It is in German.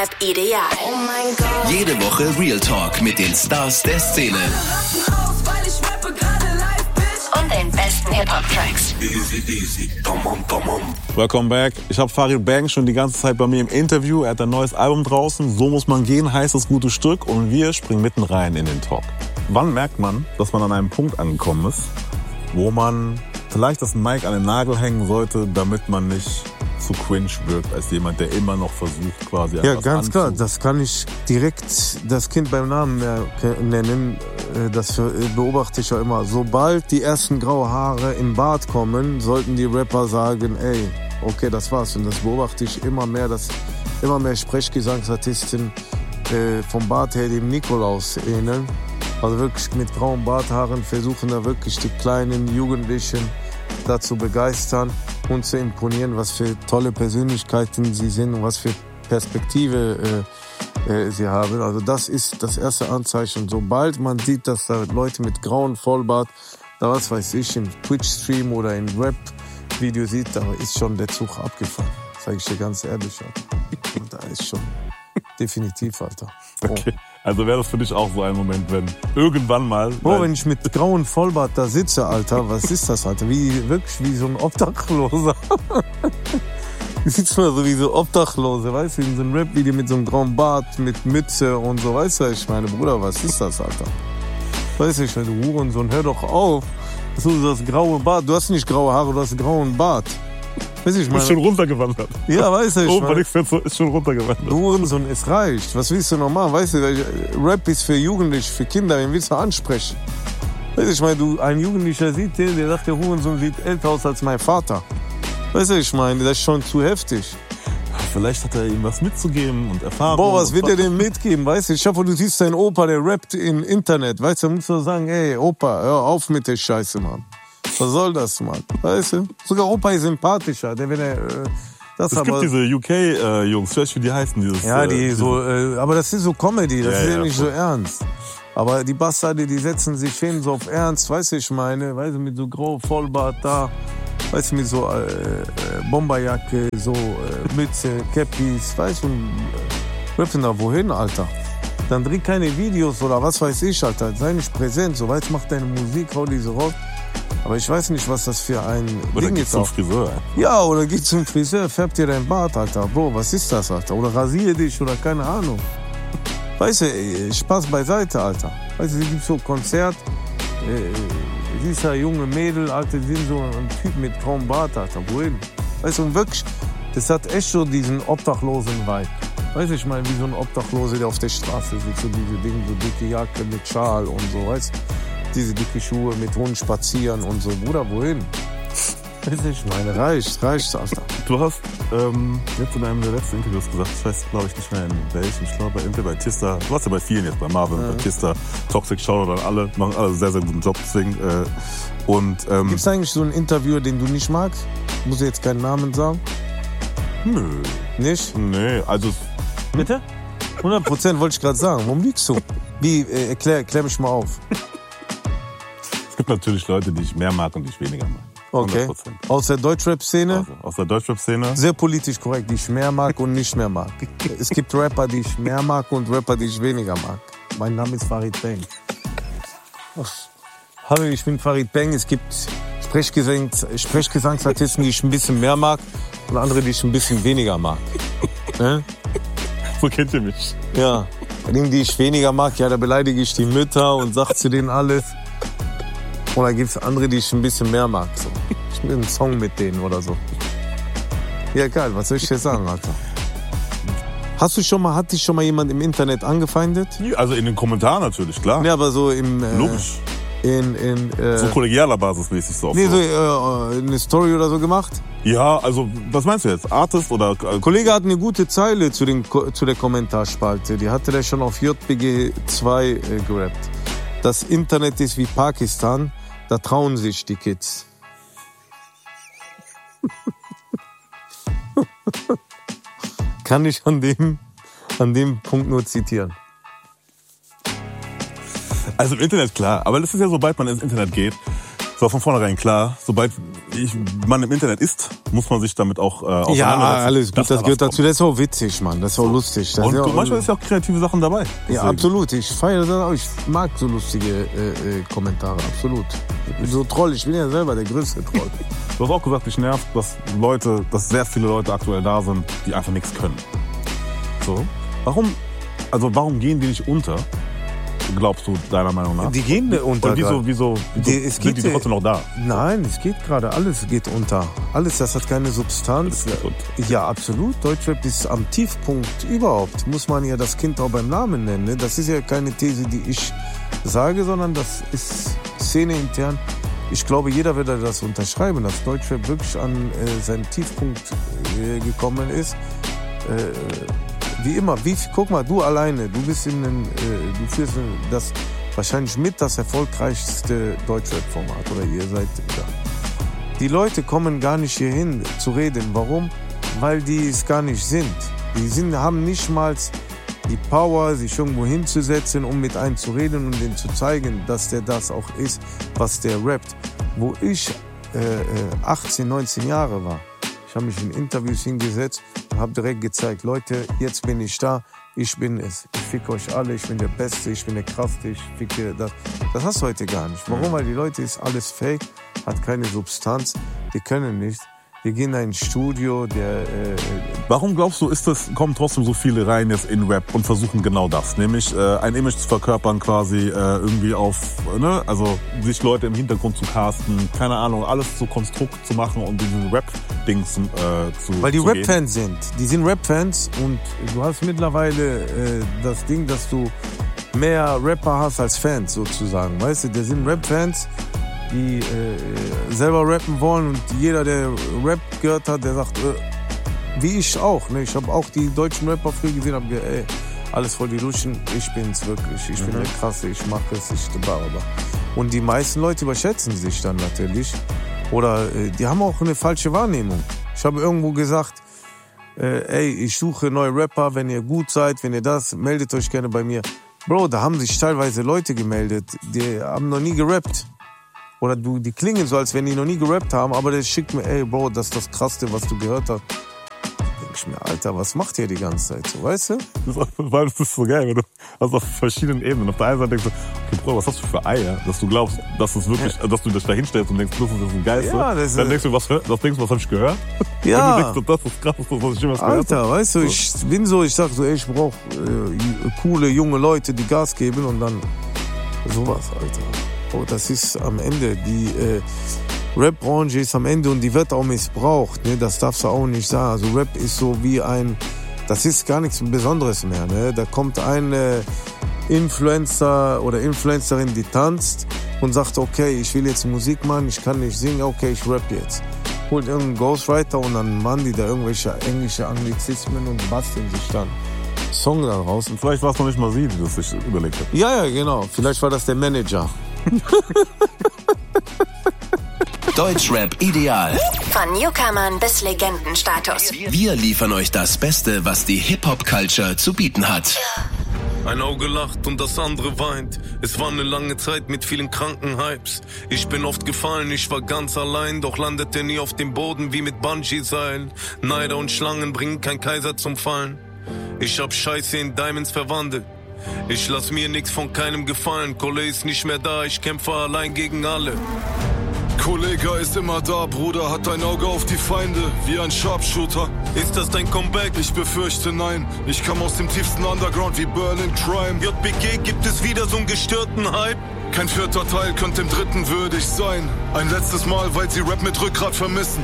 Ideal. Oh mein Gott. Jede Woche Real Talk mit den Stars der Szene. Und den besten Hip-Hop-Tracks. Welcome back. Ich habe Farid Bang schon die ganze Zeit bei mir im Interview. Er hat ein neues Album draußen. So muss man gehen, heißt das gute Stück. Und wir springen mitten rein in den Talk. Wann merkt man, dass man an einem Punkt angekommen ist, wo man vielleicht das Mic an den Nagel hängen sollte, damit man nicht zu cringe wirkt, als jemand, der immer noch versucht, quasi Ja, ganz klar. Das kann ich direkt das Kind beim Namen nennen. Das beobachte ich ja immer. Sobald die ersten graue Haare im Bart kommen, sollten die Rapper sagen, ey, okay, das war's. Und das beobachte ich immer mehr, dass immer mehr Sprechgesangsartisten vom Bart her dem Nikolaus ähneln. Also wirklich mit grauen Barthaaren versuchen da wirklich die kleinen Jugendlichen dazu begeistern und zu imponieren, was für tolle Persönlichkeiten sie sind und was für Perspektive sie haben. Also das ist das erste Anzeichen. Sobald man sieht, dass da Leute mit grauen Vollbart, da was weiß ich, im Twitch-Stream oder im Rap-Video sieht, da ist schon der Zug abgefahren. Sag ich dir ganz ehrlich, Alter. Da ist schon definitiv, Alter. Oh. Okay. Also wäre das für dich auch so ein Moment, wenn irgendwann mal... wenn ich mit grauen Vollbart da sitze, Alter, was ist das, Alter? Wirklich wie so ein Obdachloser. Du sitzt mal so wie so Obdachlose, weißt du, in so einem Rap-Video mit so einem grauen Bart, mit Mütze und so, weißt du, ich meine, Bruder, was ist das, Alter? Weißt du, ich meine, du Hurensohn, hör doch auf. Du hast graue Bart, du hast nicht graue Haare, du hast grauen Bart. Weißt du, ich meine... Ist schon runtergewandert. Ja, weißt du, ich meine... Ist schon runtergewandert. Du Hurensohn, es reicht. Was willst du noch machen? Weißt du, Rap ist für Jugendliche, für Kinder, wen willst du ansprechen? Weißt du, ich meine, ein Jugendlicher sieht den, der sagt, der Hurensohn sieht älter aus als mein Vater. Weißt du, ich meine, das ist schon zu heftig. Vielleicht hat er ihm was mitzugeben und Erfahrung. Boah, was wird er denn mitgeben, weißt du? Ich hoffe, du siehst deinen Opa, der rappt im Internet, weißt du, dann musst du sagen, ey, Opa, hör auf mit der Scheiße, Mann. Was soll das, Mann? Weißt du? Sogar Opa ist sympathischer, der, wenn er, es gibt diese UK-Jungs, vielleicht wie die heißen, dieses... Ja, aber das ist so Comedy, das ist ja nicht voll. so ernst. Aber die Bastarde, die setzen sich hin, so auf Ernst, weißt du, ich meine, weißt du, mit so grau Vollbart da, weißt du, mit so Bomberjacke, so Mütze, Cappies, weißt du, rappen da wohin, Alter? Dann dreh keine Videos oder was weiß ich, Alter, sei nicht präsent, so, weißt du, mach deine Musik, hau diese raus. Aber ich weiß nicht, was das für ein oder Ding geh ist. Zum Friseur. Ja, oder geh zum Friseur, färb dir dein Bart, Alter. Bro, was ist das, Alter? Oder rasiere dich oder keine Ahnung. Weißt du, Spaß beiseite, Alter. Weißt du, es gibt so ein Konzert, dieser junge Mädel, Alter, die sind so ein Typ mit grauem Bart, Alter. Wohin? Weißt du, und wirklich, das hat echt so diesen obdachlosen Vibe. Weißt du, ich meine, wie so ein Obdachlose, der auf der Straße sitzt, so diese Dinge, so dicke Jacke mit Schal und so, weißt du? Diese dicke Schuhe mit Hund spazieren und so. Bruder, wohin? Weißt du, ich meine, reicht, Alter. Du hast jetzt in einem der letzten Interviews gesagt, ich weiß, glaube ich, nicht mehr in welchen, ich glaube bei Tista, du warst ja bei vielen jetzt, bei Marvin, bei Tista, Toxic, Shoutout an alle, machen alle sehr, sehr guten Job, deswegen, Gibt's eigentlich so einen Interviewer, den du nicht magst? Muss ich jetzt keinen Namen sagen? Nö. Nicht? Nee, also... Bitte? 100% wollte ich gerade sagen. Warum lügst du? Wie, erklär mich mal auf. Es gibt natürlich Leute, die ich mehr mag und die ich weniger mag. 100%. Okay. Aus der Deutschrap-Szene? Also, aus der Deutschrap-Szene? Sehr politisch korrekt, die ich mehr mag und nicht mehr mag. Es gibt Rapper, die ich mehr mag und Rapper, die ich weniger mag. Mein Name ist Farid Bang. Hallo, ich bin Farid Bang. Es gibt Sprechgesangsartisten, die ich ein bisschen mehr mag und andere, die ich ein bisschen weniger mag. Ne? So kennt ihr mich. Ja. Bei denen, die ich weniger mag, ja, da beleidige ich die Mütter und sag zu denen alles. Und dann gibt's andere, die ich ein bisschen mehr mag. So. Ich will einen Song mit denen oder so. Ja, geil, was soll ich dir sagen, Alter? Hat dich schon mal jemand im Internet angefeindet? Also in den Kommentaren natürlich, klar. Ja, aber so im... Logisch. So kollegialer Basis mäßig so. Nee, so eine Story oder so gemacht? Ja, also was meinst du jetzt? Artist oder... Kollege hat eine gute Zeile zu der Kommentarspalte. Die hatte der schon auf JBG 2 gerappt. Das Internet ist wie Pakistan, da trauen sich die Kids. Kann ich an dem Punkt nur zitieren. Also im Internet klar, aber das ist ja, sobald man ins Internet geht, war von vornherein klar, sobald man im Internet ist, muss man sich damit auch auseinandersetzen. Ja, alles gut, das gehört dazu. Das ist auch witzig, Mann. Das ist auch lustig. Das Und ist auch, manchmal ist ja auch kreative Sachen dabei. ja, Deswegen. absolut. Ich feiere das auch. Ich mag so lustige Kommentare, absolut. Ich bin so Troll. Ich bin ja selber der größte Troll. Du hast auch gesagt, dich nervt, dass sehr viele Leute aktuell da sind, die einfach nichts können. So. Warum gehen die nicht unter? Glaubst du, deiner Meinung nach? Die gehen unter. Und wieso sind die trotzdem noch da? Nein, es geht gerade. Alles geht unter. Alles, das hat keine Substanz. Ja, absolut. Deutschrap ist am Tiefpunkt überhaupt. Muss man ja das Kind auch beim Namen nennen. Ne? Das ist ja keine These, die ich sage, sondern das ist Szene intern. Ich glaube, jeder würde das unterschreiben, dass Deutschrap wirklich an seinen Tiefpunkt gekommen ist. Wie immer, guck mal, du alleine, du bist du führst das wahrscheinlich mit das erfolgreichste Deutschrap-Format, oder ihr seid da. Die Leute kommen gar nicht hierhin zu reden. Warum? Weil die es gar nicht sind. Haben nicht mal die Power, sich irgendwo hinzusetzen, um mit einem zu reden und denen zu zeigen, dass der das auch ist, was der rappt. Wo ich 18, 19 Jahre war, ich habe mich in Interviews hingesetzt und habe direkt gezeigt, Leute, jetzt bin ich da, ich bin es. Ich ficke euch alle, ich bin der Beste, ich bin der Krafteste, ich ficke das. Das hast du heute gar nicht. Warum? Weil die Leute ist alles fake, hat keine Substanz, die können nicht. Wir gehen in ein Studio, Warum glaubst du, kommen trotzdem so viele rein jetzt in Rap und versuchen genau das? Nämlich ein Image zu verkörpern quasi irgendwie also sich Leute im Hintergrund zu casten, keine Ahnung, alles zu Konstrukt zu machen und diesen Rap-Dings zu weil die zu Rap-Fans sind. Die sind Rap-Fans und du hast mittlerweile das Ding, dass du mehr Rapper hast als Fans sozusagen. Weißt du, das sind Rap-Fans, die selber rappen wollen und jeder, der Rap gehört hat, der sagt, wie ich auch. Ne? Ich habe auch die deutschen Rapper früher gesehen, habe gesagt, ey, alles voll die Luschen, ich bin's wirklich, ich bin der Krasse, ich mache es, Und die meisten Leute überschätzen sich dann natürlich oder die haben auch eine falsche Wahrnehmung. Ich habe irgendwo gesagt, ey, ich suche neue Rapper, wenn ihr gut seid, wenn ihr das, meldet euch gerne bei mir. Bro, da haben sich teilweise Leute gemeldet, die haben noch nie gerappt. Oder die klingen so, als wenn die noch nie gerappt haben, aber der schickt mir, ey, Bro, das ist das Krasseste, was du gehört hast. Denk ich mir, Alter, was macht ihr die ganze Zeit so, weißt du? Das ist so geil, wenn du hast auf verschiedenen Ebenen. Auf der einen Seite denkst du, okay, Bro, was hast du für Eier, dass du glaubst, dass es wirklich, dass du dich da hinstellst und denkst, das ist ein Geilste. Ja, dann denkst du, was hab ich gehört? Ja. Und du denkst, das ist das Krasseste, was ich jemals gehört habe. Alter, weißt du, ich bin so, ich sag so, ey, ich brauch coole, junge Leute, die Gas geben und dann sowas, Alter. Oh, das ist am Ende, die Rap-Branche ist am Ende und die wird auch missbraucht, ne? Das darfst du auch nicht sagen. Also Rap ist so wie das ist gar nichts Besonderes mehr, ne? Da kommt ein Influencer oder Influencerin, die tanzt und sagt, okay, ich will jetzt Musik machen, ich kann nicht singen, okay, ich rap jetzt. Holt irgendeinen Ghostwriter und dann machen die da irgendwelche englische Anglizismen und basteln sich dann Song daraus. Und vielleicht war es noch nicht mal sie, die das sich überlegt hat. Ja, genau. Vielleicht war das der Manager. Deutschrap ideal. Von Newcomern bis Legendenstatus. Wir liefern euch das Beste, was die Hip-Hop-Culture zu bieten hat. Ein Auge lacht und das andere weint. Es war eine lange Zeit mit vielen kranken Hypes. Ich bin oft gefallen, ich war ganz allein, doch landete nie auf dem Boden wie mit Bungee-Seilen. Neider und Schlangen bringen kein Kaiser zum Fallen. Ich hab Scheiße in Diamonds verwandelt. Ich lass mir nix von keinem gefallen. Kollege ist nicht mehr da, ich kämpfe allein gegen alle. Kollege ist immer da, Bruder, hat ein Auge auf die Feinde, wie ein Sharpshooter. Ist das dein Comeback? Ich befürchte nein, ich kam aus dem tiefsten Underground wie Berlin Crime. JBG, gibt es wieder so einen gestörten Hype? Kein vierter Teil könnte dem dritten würdig sein. Ein letztes Mal, weil sie Rap mit Rückgrat vermissen.